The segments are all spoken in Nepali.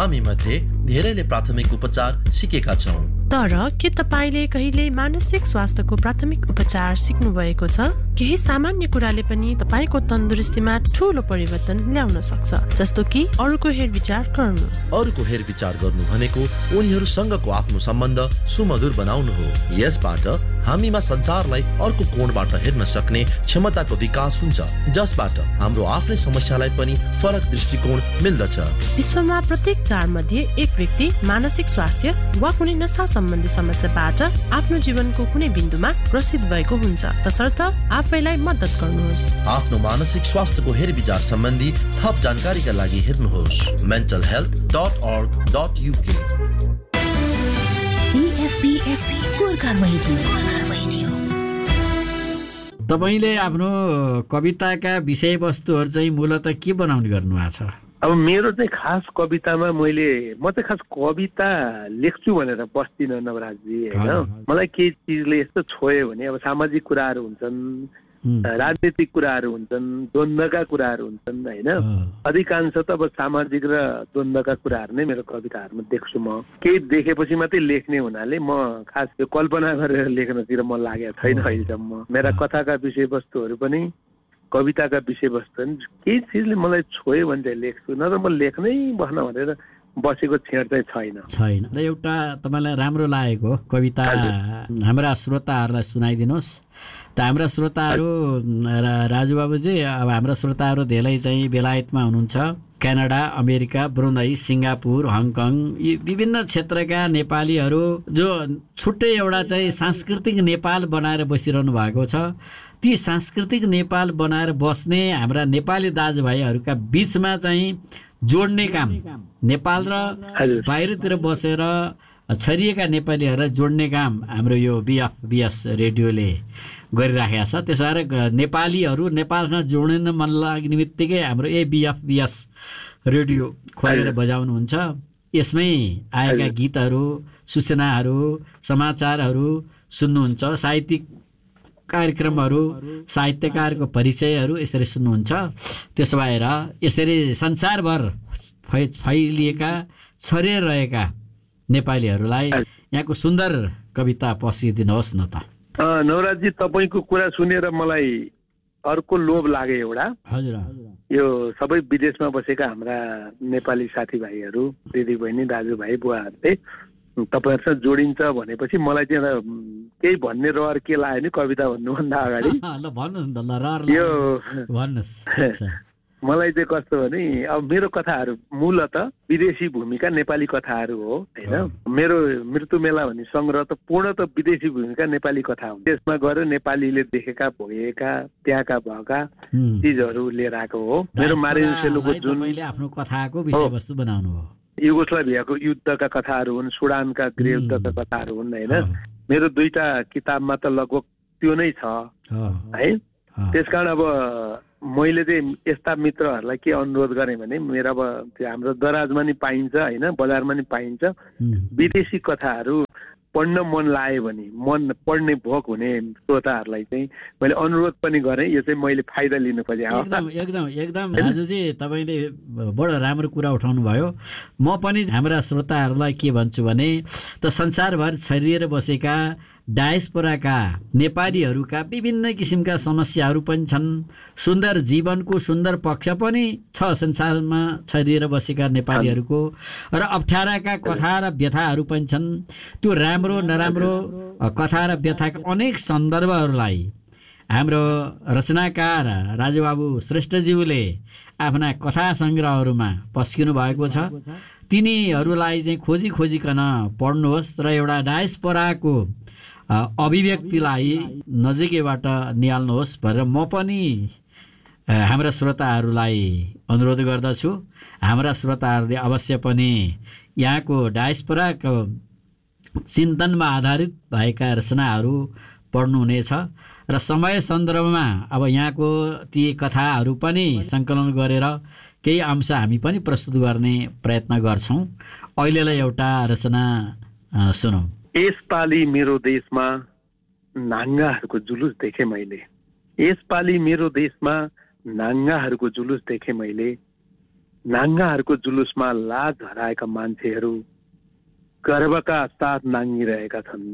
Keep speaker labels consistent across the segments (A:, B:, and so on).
A: हामी मध्ये धेरैले प्राथमिक उपचार सिकेका छौं।
B: तर के तपाईले कहिले मानसिक स्वास्थ्यको प्राथमिक उपचार सिक्नु भएको छ? केही सामान्य कुराले पनि तपाईको तन्दुरुस्तीमा ठूलो परिवर्तन ल्याउन सक्छ, जस्तो कि अरूको हेरविचार गर्नु।
A: अरूको हेरविचार गर्नु भनेको उनीहरूसँगको आफ्नो सम्बन्ध सुमधुर बनाउनु हो। यसबाट हामीमा संसारलाई अर्को कोणबाट हेर्न सक्ने क्षमताको विकास हुन्छ, जसबाट हाम्रो आफ्नै समस्यालाई पनि फरक दृष्टिकोण मिल्दछ।
B: विश्वमा प्रत्येक 4 मध्ये 1 व्यक्ति मानसिक स्वास्थ्य वा कुनै नशा सम्बन्धी समस्याबाट आफ्नो जीवनको कुनै बिन्दुमा ग्रसित भएको हुन्छ। तसर्थ आफैलाई मद्दत गर्नुहोस्।
A: आफ्नो मानसिक स्वास्थ्यको हेरविचार सम्बन्धी थप जानकारीका लागि हेर्नुहोस् mentalhealth.org.uk।
C: BFBS Gorkha radio.
D: तपाईले आफ्नो कविताका विषयवस्तुहरू चाहिँ मूलतः के बनाउने गर्नुभएको छ?
E: अब मेरो चाहिँ खास कवितामा म चाहिँ खास कविता लेख्छु भनेर बस्दिनँ नवराजजी, होइन। मलाई केही चिजले यस्तो छोयो भने अब सामाजिक कुराहरू हुन्छन्, राजनीतिक कुराहरू हुन्छन्, द्वन्द्वका कुराहरू हुन्छन्, होइन। अधिकांश त अब सामाजिक र द्वन्द्वका कुराहरू नै मेरो कविताहरूमा देख्छु। म केही देखेपछि मात्रै लेख्ने हुनाले म खास यो कल्पना गरेर लेख्नतिर मन लागेको छैन अहिलेसम्म। मेरा कथाका विषयवस्तुहरू पनि कविताका विषयवस्तु केही चिजले मलाई छोयो भने चाहिँ लेख्छु, नत्र म लेख्नै बस्न भनेर बसेको छेड चाहिँ छैन।
D: एउटा तपाईँलाई राम्रो लागेको कविता हाम्रा श्रोताहरूलाई सुनाइदिनुहोस्। त हाम्रा श्रोताहरू राजुबाबुजी, अब हाम्रा श्रोताहरू धेरै चाहिँ बेलायतमा हुनुहुन्छ, Canada, America, Brunei, Singapore, Hong Kong, यी विभिन्न क्षेत्रका नेपालीहरू जो छुट्टै एउटा चाहिँ सांस्कृतिक नेपाल बनाएर बसिरहनु भएको छ। ती सांस्कृतिक नेपाल बनाएर बस्ने हाम्रा नेपाली दाजुभाइहरूका बीचमा चाहिँ जोड्ने काम, नेपाल र बाहिरतिर बसेर छरिएका नेपालीहरूलाई जोड्ने काम हाम्रो यो BFBS रेडियोले गरिराखेको छ। त्यसैले नेपालीहरू नेपालसँग जोडिन मन लाग्ने बित्तिकै हाम्रो BFBS रेडियो खोलेर बजाउनुहुन्छ। यसमै आएका गीतहरू, सूचनाहरू, समाचारहरू सुन्नुहुन्छ, साहित्यिक कार्यक्रमहरू, साहित्यकारको परिचयहरू यसरी सुन्नुहुन्छ। त्यसो भएर यसरी संसारभर फैलिएका छरिएर रहेका नेपालीहरूलाई यहाँको सुन्दर कविता पसिदिनुहोस् न त।
E: नवराजजी, तपाईँको कुरा सुनेर मलाई अर्को लोभ लाग्यो एउटा।
D: हजुर,
E: यो सबै विदेशमा बसेका हाम्रा नेपाली साथीभाइहरू, दिदीबहिनी, दाजुभाइ, बुवाहरूले तपाईँहरूसँग जोडिन्छ भनेपछि मलाई चाहिँ केही भन्ने रहर के लाग्यो नि कविता भन्नुभन्दा अगाडि यो मलाई चाहिँ कस्तो भने अब मेरो कथाहरू मूलत विदेशी भूमिका नेपाली कथाहरू हो, होइन। मेरो मृत्यु मेला भन्ने सङ्ग्रह त पूर्णत विदेशी भूमिका नेपाली कथा हो। त्यसमा गएर नेपालीले देखेका, भोगेका, त्यहाँका भएका चिजहरू लिएर आएको हो। मेरो मारिन सेलुको जुन
D: आफ्नो कथाको विषयवस्तु बनाउनु हो,
E: युगोस्लाभियाको युद्धका कथाहरू हुन्, सुडानका गृहयुद्धका कथाहरू हुन्, होइन। मेरो 2टा किताबमा त लगभग त्यो नै छ, है। त्यसकारण अब मैले चाहिँ यस्ता मित्रहरूलाई के अनुरोध गरेँ भने मेरो अब हाम्रो दराजमा नि पाइन्छ, होइन, बजारमा नि पाइन्छ, विदेशी कथाहरू पढ्न मन लाग्यो भने मन पढ्ने भोक हुने श्रोताहरूलाई चाहिँ मैले अनुरोध पनि गरेँ। यो चाहिँ मैले फाइदा लिनु पर्यो।
D: एकदम राजुजी, तपाईँले बडो राम्रो कुरा उठाउनु भयो। म पनि हाम्रा श्रोताहरूलाई के भन्छु भने त संसारभर छरिएर बसेका डायस्पोराका नेपालीहरूका विभिन्न किसिमका समस्याहरू पनि छन्, सुन्दर जीवनको सुन्दर पक्ष पनि छ संसारमा छरिएर बसेका नेपालीहरूको, र अप्ठ्याराका कथा र व्यथाहरू पनि छन्। त्यो राम्रो नराम्रो कथा र व्यथाका अनेक सन्दर्भहरूलाई हाम्रो रचनाकार राजुबाबु श्रेष्ठज्यूले आफ्ना कथा सङ्ग्रहहरूमा पस्किनु भएको छ। तिनीहरूलाई चाहिँ खोजिकन पढ्नुहोस् र एउटा डायस्पोराको अभिव्यक्तिलाई नजिकैबाट निहाल्नुहोस् भनेर म पनि हाम्रा श्रोताहरूलाई अनुरोध गर्दछु। हाम्रा श्रोताहरूले अवश्य पनि यहाँको डायस्पोराको चिन्तनमा आधारित भएका रचनाहरू पढ्नुहुनेछ र समय सन्दर्भमा अब यहाँको ती कथाहरू पनि सङ्कलन गरेर केही अंश हामी पनि प्रस्तुत गर्ने प्रयत्न गर्छौँ। अहिलेलाई एउटा रचना सुनौँ।
E: यसपालि मेरो देशमा नाङ्गाहरूको जुलुस देखेँ मैले, यसपालि मेरो देशमा नाङ्गाहरूको जुलुस देखेँ मैले, नाङ्गाहरूको जुलुसमा लाज हराएका मान्छेहरू गर्वका साथ नाङ्गिरहेका छन्।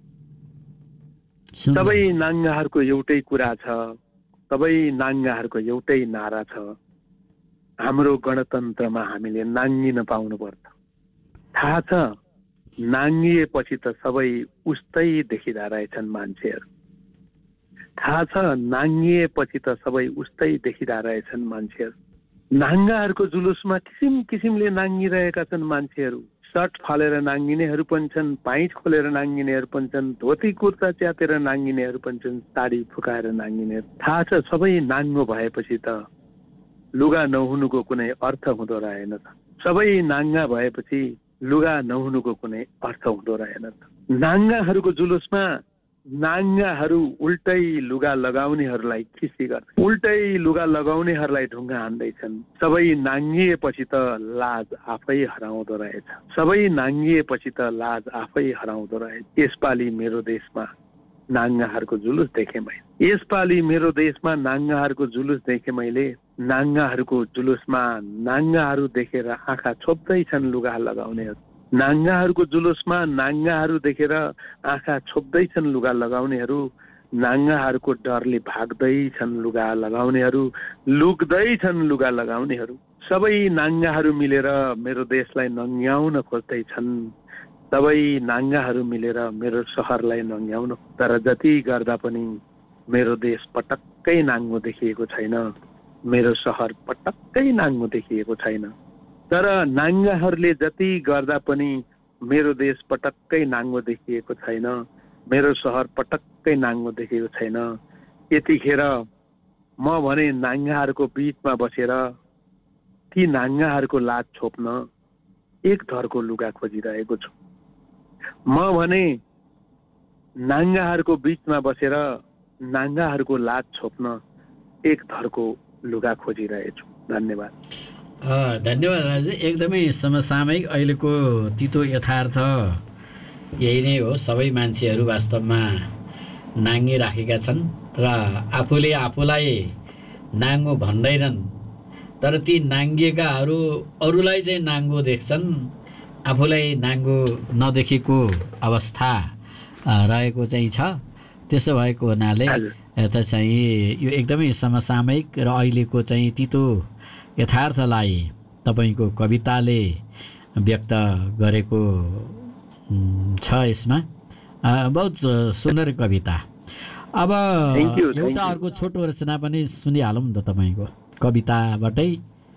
E: सबै नाङ्गाहरूको एउटै कुरा छ, सबै नाङ्गाहरूको एउटै नारा छ, हाम्रो गणतन्त्रमा हामीले नाङ्गिन पाउनुपर्छ। थाहा छ नाङ्गिएपछि त सबै उस्तै देखिँदा रहेछन् मान्छेहरू। थाहा छ नाङ्गिएपछि त सबै उस्तै देखिँदा रहेछन् मान्छेहरू। नाङ्गाहरूको जुलुसमा किसिम किसिमले नाङ्गिरहेका छन् मान्छेहरू। सर्ट फालेर नाङ्गिनेहरू पनि छन्, पाइँट खोलेर नाङ्गिनेहरू पनि छन्, धोती कुर्ता च्यातेर नाङ्गिनेहरू पनि छन्, साडी फुकाएर नाङ्गिनेहरू। थाहा छ सबै नाङ्गो भएपछि त लुगा नहुनुको कुनै अर्थ हुँदो रहेन त। सबै नाङ्गा भएपछि लुगा नहुनुको कुनै अर्थ हुँदो रहेन त। नाङ्गाहरूको जुलुसमा नाङ्गाहरू उल्टै लुगा लगाउनेहरूलाई खिसी गर्छ, उल्टै लुगा लगाउनेहरूलाई ढुङ्गा हान्दैछन्। सबै नाङ्गिएपछि त लाज आफै हराउँदो रहेछ, सबै नाङ्गिएपछि त लाज आफै हराउँदो रहेछ। यसपालि मेरो देशमा नाङ्गाहरूको जुलुस देखेँ मैले, यसपालि मेरो देशमा नाङ्गाहरूको जुलुस देखेँ मैले। नाङ्गाहरूको जुलुसमा नाङ्गाहरू देखेर आँखा छोप्दैछन् लुगा लगाउनेहरू। नाङ्गाहरूको जुलुसमा नाङ्गाहरू देखेर आँखा छोप्दैछन् लुगा लगाउनेहरू। नाङ्गाहरूको डरले भाग्दैछन् लुगा लगाउनेहरू, लुक्दैछन् लुगा लगाउनेहरू। सबै नाङ्गाहरू मिलेर मेरो देशलाई नङ्ग्याउन खोज्दैछन्, सबै नाङ्गाहरू मिलेर मेरो सहरलाई नङ्ग्याउन। तर जति गर्दा पनि मेरो देश पटक्कै नाङ्गो देखिएको छैन, मेरो सहर पटक्कै नाङ्गो देखिएको छैन। तर नाङ्गाहरूले जति गर्दा पनि मेरो देश पटक्कै नाङ्गो देखिएको छैन, मेरो सहर पटक्कै नाङ्गो देखिएको छैन। यतिखेर म भने नाङ्गाहरूको बिचमा बसेर ती नाङ्गाहरूको लाज छोप्न एक थरको लुगा खोजिरहेको छु। म भने नाङ्गाहरूको बिचमा बसेर नाङ्गाहरूको लाज छोप्न एक थरको लुगा खोजिरहेछु। धन्यवाद।
D: धन्यवाद राजु। एकदमै समसामयिक अहिलेको तितो यथार्थ यही नै हो। सबै मान्छेहरू वास्तवमा नाङ्गिराखेका छन् र आफूले आफूलाई नाङ्गो भन्दैनन्, तर ती नाङ्गिएकाहरू अरूलाई चाहिँ नाङ्गो देख्छन्, आफूलाई नाङ्गो नदेखेको अवस्था रहेको चाहिँ छ। त्यसो भएको हुनाले यता चाहिँ यो एकदमै समसामयिक र अहिलेको चाहिँ तितो यथार्थलाई तपाईँको कविताले व्यक्त गरेको छ। यसमा बहुत सुन्दर कविता। अब एउटा अर्को छोटो रचना पनि सुनिहालौँ न त तपाईँको कविताबाटै।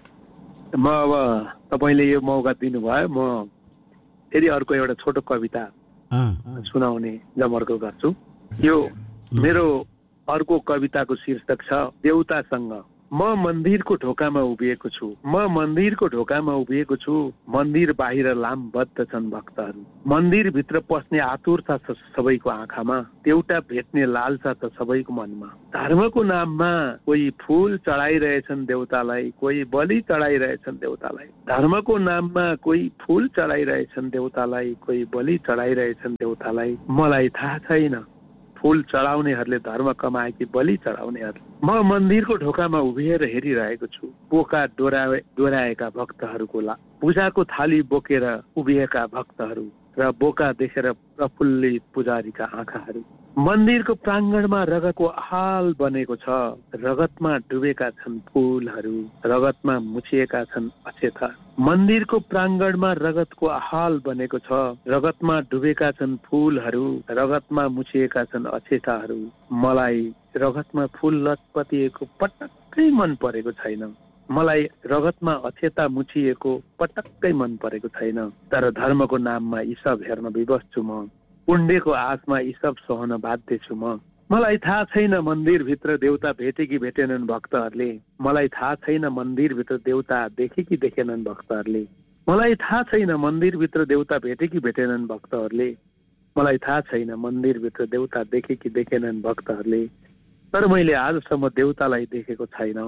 E: म अब तपाईँले यो मौका दिनुभयो, म फेरि अर्को एउटा छोटो कविता सुनाउने जमर्को गर्छु। यो मेरो अर्को कविताको शीर्षक छ देउतासँग। म मन्दिरको ढोकामा उभिएको छु, म मन्दिरको ढोकामा उभिएको छु, मन्दिर बाहिर लामबद्ध छन् भक्तहरू, मन्दिरभित्र पस्ने आतुरता छ सबैको आँखामा, देउता भेट्ने लालसा छ सबैको मनमा। धर्मको नाममा कोही फूल चढाइरहेछन् देउतालाई, कोही बलि चढाइरहेछन् देउतालाई। धर्मको नाममा कोही फूल चढाइरहेछन् देउतालाई, कोही बलि चढाइरहेछन् देउतालाई। मलाई थाहा छैन फूल चढाउनेहरूले धर्म कमाए कि बलि चढाउनेहरू। म मन्दिरको ढोकामा उभिएर हेरिरहेको छु बोका डोराएका भक्तहरूको पूजाको थाली बोकेर उभिएका भक्तहरू र बोका देखेर प्रफुल्लित पुजारीका आँखाहरू। मन्दिरको प्राङ्गणमा रगतको हाल बनेको छ, रगतमा डुबेका छन् फूलहरू, रगतमा मुछिएका छन् अक्षता। मन्दिरको प्राङ्गणमा रगतको हाल बनेको छ, रगतमा डुबेका छन् फूलहरू, रगतमा मुछिएका छन् अक्षताहरू। मलाई रगतमा फूल लटपटिएको पटक्कै मन परेको छैन, मलाई रगतमा अक्षता मुछिएको पटक्कै मन परेको छैन। तर धर्मको नाममा यी सब हेर्न विवश छु म, पुण्यको आशमा यी सब सहन बाध्य छु म। मलाई थाहा छैन मन्दिरभित्र देउता भेटे कि भेटेनन् भक्तहरूले, मलाई थाहा छैन मन्दिरभित्र देउता देखे कि देखेनन् भक्तहरूले, मलाई थाहा छैन मन्दिरभित्र देउता भेटे कि भेटेनन् भक्तहरूले, मलाई थाहा छैन मन्दिरभित्र देउता देखे कि देखेनन् भक्तहरूले। तर मैले आजसम्म देउतालाई देखेको छैन,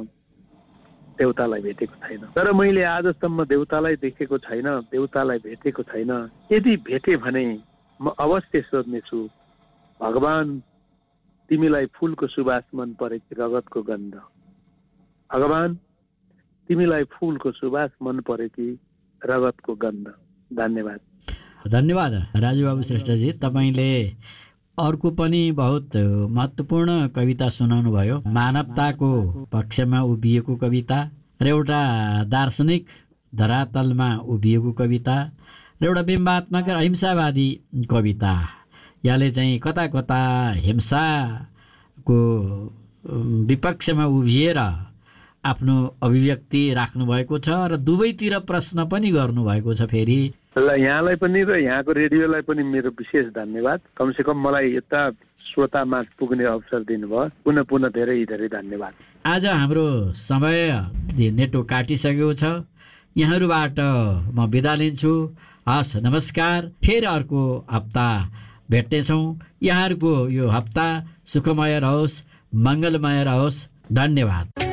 E: देउतालाई भेटेको छैन। तर मैले आजसम्म देउतालाई देखेको छैन, देउतालाई भेटेको छैन। यदि भेटे भने म अवश्य सोध्नेछु, भगवान तिमीलाई फूलको सुवास मन परे कि रगतको गन्ध? भगवान तिमीलाई फुलको सुवास मन पर्यो कि रगतको गन्ध। धन्यवाद।
D: धन्यवाद राजुबाबु श्रेष्ठजी, तपाईँले अर्को पनि बहुत महत्त्वपूर्ण कविता सुनाउनु भयो। मानवताको पक्षमा उभिएको कविता र एउटा दार्शनिक धरातलमा उभिएको कविता र एउटा बिम्बात्मक र अहिंसावादी कविता। यसले चाहिँ कता कता हिंसाको विपक्षमा उभिएर आफ्नो अभिव्यक्ति राख्नुभएको छ र दुवैतिर प्रश्न पनि गर्नुभएको छ। फेरि
E: ल यहाँलाई पनि र यहाँको रेडियोलाई पनि मेरो विशेष धन्यवाद। कमसेकम मलाई यता श्रोतामा पुग्ने अवसर दिनुभयो। पुनः पुनः धेरै धेरै धन्यवाद।
D: आज हाम्रो समय नेटो काटिसकेको छ। यहाँहरूबाट म बिदा लिन्छु। हस्, नमस्कार। फेरि अर्को हप्ता भेट्नेछौँ। यहाँहरूको यो हप्ता सुखमय रहोस्, मङ्गलमय रहोस्। धन्यवाद।